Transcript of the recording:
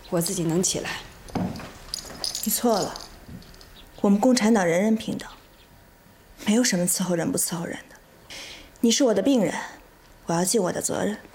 我自己能起来。 你错了，我们共产党人人平等，没有什么伺候人不伺候人的。你是我的病人，我要尽我的责任。